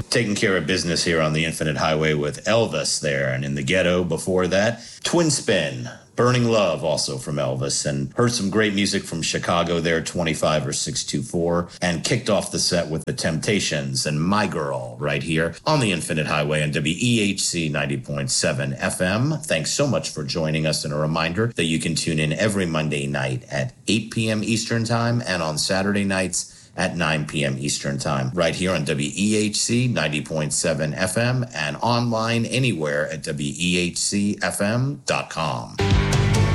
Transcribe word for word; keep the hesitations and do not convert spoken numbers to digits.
taking care of business here on the Infinite Highway with Elvis there. And in the Ghetto before that, Twin Spin, Burning Love, also from Elvis, and heard some great music from Chicago there, twenty-five or six two four, and kicked off the set with The Temptations and My Girl right here on the Infinite Highway on W E H C ninety point seven F M. Thanks so much for joining us, and a reminder that you can tune in every Monday night at eight p.m. Eastern Time and on Saturday nights at nine p.m. Eastern Time, right here on W E H C ninety point seven F M and online anywhere at W E H C F M dot com.